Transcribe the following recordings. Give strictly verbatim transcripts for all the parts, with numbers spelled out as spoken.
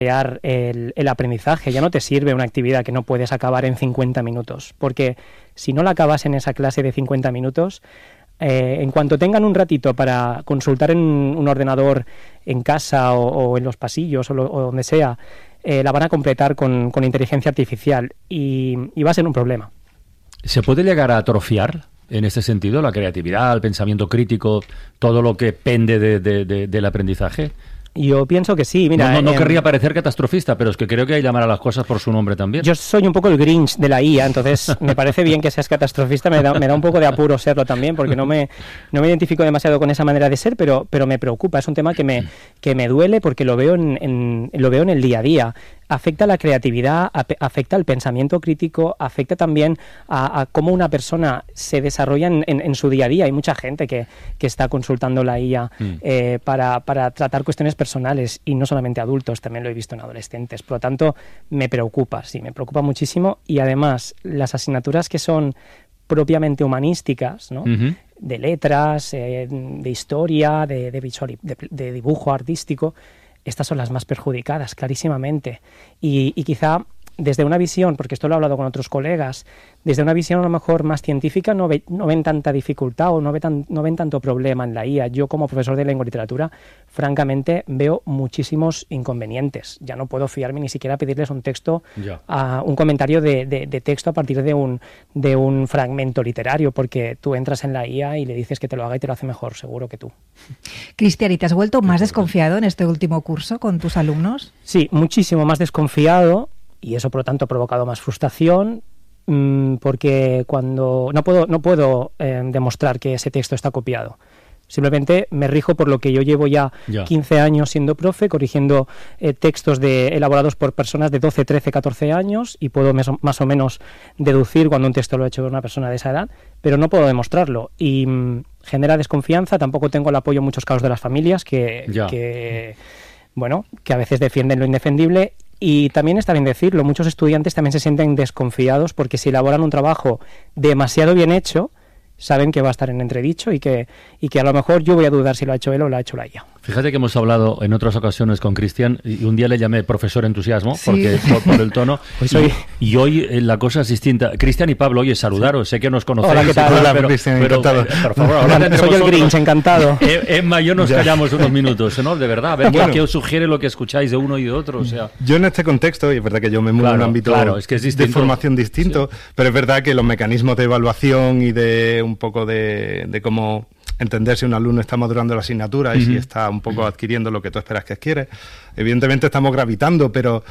El, el aprendizaje. Ya no te sirve una actividad que no puedes acabar en cincuenta minutos, porque si no la acabas en esa clase de cincuenta minutos, eh, en cuanto tengan un ratito para consultar en un ordenador en casa o, o en los pasillos o, lo, o donde sea, eh, la van a completar con, con inteligencia artificial y, y va a ser un problema. ¿Se puede llegar a atrofiar en este sentido la creatividad, el pensamiento crítico, todo lo que pende de, de, de, del aprendizaje? Yo pienso que sí. Mira, no no, no eh, querría parecer catastrofista, pero es que creo que hay que llamar a las cosas por su nombre también. Yo soy un poco el Grinch de la I A, entonces me parece bien que seas catastrofista, me da, me da un poco de apuro serlo también, porque no me, no me identifico demasiado con esa manera de ser, pero, pero me preocupa, es un tema que me, que me duele porque lo veo en, en, lo veo en el día a día. Afecta a la creatividad, afecta al pensamiento crítico, afecta también a, a cómo una persona se desarrolla en, en, en su día a día. Hay mucha gente que, que está consultando la I A mm. eh, para, para tratar cuestiones personales y no solamente adultos, también lo he visto en adolescentes. Por lo tanto, me preocupa, sí, me preocupa muchísimo. Y además, las asignaturas que son propiamente humanísticas, ¿no? Uh-huh. De letras, eh, de historia, de, de, visual, de, de dibujo artístico, estas son las más perjudicadas, clarísimamente. Y, y quizá desde una visión, porque esto lo he hablado con otros colegas, desde una visión a lo mejor más científica no, ve, no ven tanta dificultad o no, ve tan, no ven tanto problema en la I A. Yo como profesor de lengua y literatura, francamente, veo muchísimos inconvenientes. Ya no puedo fiarme ni siquiera a pedirles un texto, a, un comentario de, de, de texto a partir de un, de un fragmento literario, porque tú entras en la I A y le dices que te lo haga y te lo hace mejor, seguro que tú. Cristian, ¿y te has vuelto más desconfiado en este último curso con tus alumnos? Sí, muchísimo más desconfiado. Y eso, por lo tanto, ha provocado más frustración, mmm, porque cuando no puedo, no puedo eh, demostrar que ese texto está copiado. Simplemente me rijo por lo que yo llevo ya, ya. quince años siendo profe, corrigiendo eh, textos de, elaborados por personas de doce, trece, catorce años, y puedo mes, más o menos deducir cuando un texto lo ha hecho una persona de esa edad, pero no puedo demostrarlo. Y mmm, genera desconfianza. Tampoco tengo el apoyo en muchos casos de las familias que, que, bueno, que a veces defienden lo indefendible. Y también está bien decirlo, muchos estudiantes también se sienten desconfiados porque si elaboran un trabajo demasiado bien hecho, saben que va a estar en entredicho y que, y que a lo mejor yo voy a dudar si lo ha hecho él o lo ha hecho la I A. Fíjate que hemos hablado en otras ocasiones con Cristian y un día le llamé profesor entusiasmo, sí. porque por, por el tono, pues hoy... y, y hoy eh, la cosa es distinta. Cristian y Pablo, oye, saludaros, sí. sé que nos conocéis. Hola, ¿qué tal? Hola, pero, Cristian, pero, encantado. Eh, por favor, ahora soy el Grinch, encantado. Eh, Emma y yo nos ya. callamos unos minutos, ¿no? De verdad, a ver bueno. qué os sugiere lo que escucháis de uno y de otro. O sea. Yo en este contexto, y es verdad que yo me muevo claro, en un ámbito claro, es que es de formación distinto, sí. pero es verdad que los mecanismos de evaluación y de un poco de, de cómo entender si un alumno está madurando la asignatura y uh-huh. si está un poco adquiriendo lo que tú esperas que adquiere. Evidentemente estamos gravitando, pero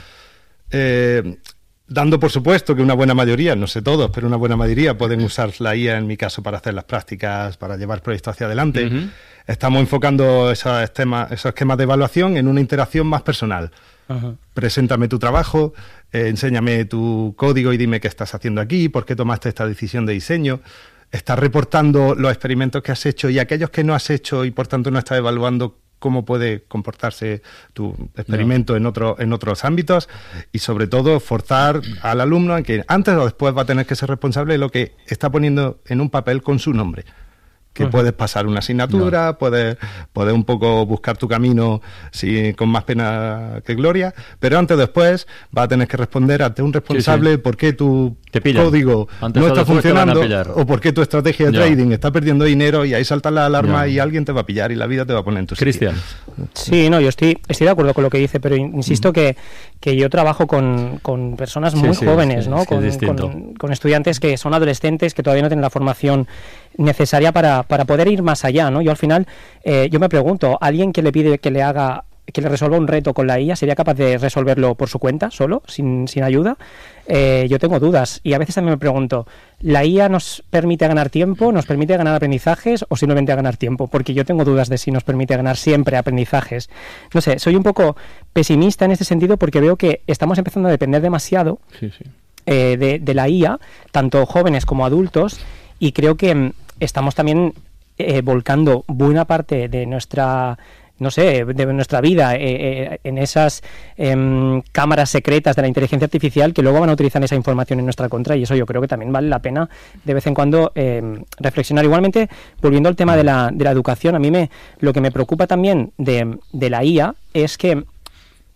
eh, dando por supuesto que una buena mayoría, no sé todos, pero una buena mayoría pueden usar la I A, en mi caso, para hacer las prácticas, para llevar proyectos hacia adelante. Uh-huh. Estamos enfocando esos esquemas, esos esquemas de evaluación en una interacción más personal. Uh-huh. Preséntame tu trabajo, eh, enséñame tu código y dime qué estás haciendo aquí, por qué tomaste esta decisión de diseño. Estás reportando los experimentos que has hecho y aquellos que no has hecho y por tanto no estás evaluando cómo puede comportarse tu experimento no. en, otro, en otros ámbitos, y sobre todo forzar al alumno a que antes o después va a tener que ser responsable de lo que está poniendo en un papel con su nombre. Que uh-huh. puedes pasar una asignatura, no. puedes, puedes un poco buscar tu camino sí, con más pena que gloria, pero antes o después vas a tener que responder ante un responsable sí, sí. por qué tu código antes no está funcionando o por qué tu estrategia de ya. trading está perdiendo dinero, y ahí saltan las alarmas y alguien te va a pillar y la vida te va a poner en tu sitio. Cristian. Sí, no, yo estoy, estoy de acuerdo con lo que dice, pero insisto uh-huh. que, que yo trabajo con, con personas muy sí, sí, jóvenes, sí, ¿no? Con, con, con estudiantes que son adolescentes, que todavía no tienen la formación necesaria para, para poder ir más allá, ¿no? Yo al final, eh, yo me pregunto, ¿alguien que le pide que le haga, que le resuelva un reto con la I A, sería capaz de resolverlo por su cuenta, solo, sin, sin ayuda? Eh, yo tengo dudas, y a veces también me pregunto, ¿la I A nos permite ganar tiempo, nos permite ganar aprendizajes o simplemente ganar tiempo? Porque yo tengo dudas de si nos permite ganar siempre aprendizajes. No sé, soy un poco pesimista en este sentido porque veo que estamos empezando a depender demasiado sí, sí. Eh, de, de la I A, tanto jóvenes como adultos, y creo que estamos también eh, volcando buena parte de nuestra, no sé, de nuestra vida eh, eh, en esas eh, cámaras secretas de la inteligencia artificial que luego van a utilizar esa información en nuestra contra, y eso yo creo que también vale la pena de vez en cuando eh, reflexionar. Igualmente, volviendo al tema de la, de la educación, a mí me, lo que me preocupa también de, de la I A es que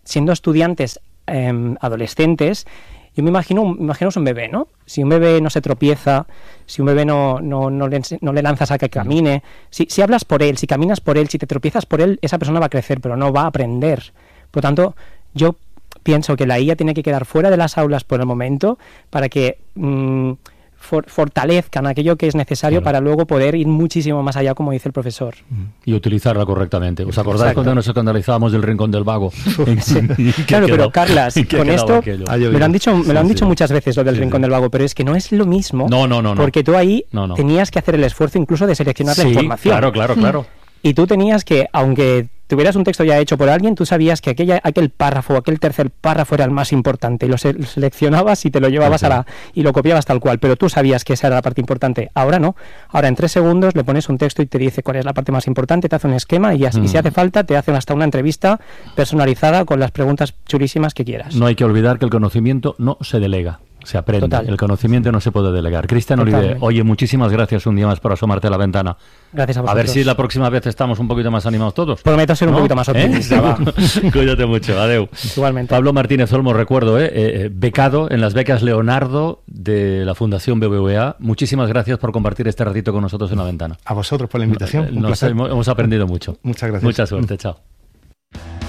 siendo estudiantes eh, adolescentes, yo me imagino, me imagino un bebé, ¿no? Si un bebé no se tropieza, si un bebé no, no, no, le, no le lanzas a que camine, si, si hablas por él, si caminas por él, si te tropiezas por él, esa persona va a crecer, pero no va a aprender. Por lo tanto, yo pienso que la I A tiene que quedar fuera de las aulas por el momento para que mmm, for, fortalezcan aquello que es necesario, claro, para luego poder ir muchísimo más allá, como dice el profesor. Y utilizarla correctamente. ¿Os acordáis Exacto. cuando nos escandalizábamos del Rincón del Vago? Sí. Claro, pero Carlas, con esto me lo han dicho, me lo han sí, dicho sí. muchas veces, lo del sí, Rincón sí. del Vago, pero es que no es lo mismo. No, no, no. no. Porque tú ahí no, no. tenías que hacer el esfuerzo incluso de seleccionar sí, la información. Claro, claro, claro. Y tú tenías que, aunque tuvieras un texto ya hecho por alguien, tú sabías que aquella, aquel párrafo, aquel tercer párrafo era el más importante, y lo, se, lo seleccionabas y te lo llevabas okay. a la y lo copiabas tal cual, pero tú sabías que esa era la parte importante. Ahora no. Ahora en tres segundos le pones un texto y te dice cuál es la parte más importante, te hace un esquema y, así, mm. y si hace falta te hacen hasta una entrevista personalizada con las preguntas chulísimas que quieras. No hay que olvidar que el conocimiento no se delega. Se aprende. Total. El conocimiento no se puede delegar. Cristian Oliver, oye, muchísimas gracias un día más por asomarte a la ventana. Gracias a vosotros. A ver si la próxima vez estamos un poquito más animados todos. Prometo ser un ¿no? poquito más optimista. ¿Eh? Cuídate mucho, adeu. Igualmente. Pablo Martínez Olmo, recuerdo, ¿eh? Eh, becado en las becas Leonardo de la Fundación B B V A. Muchísimas gracias por compartir este ratito con nosotros en la ventana. A vosotros por la invitación. Nos hemos, hemos aprendido mucho. Muchas gracias. Mucha suerte, chao.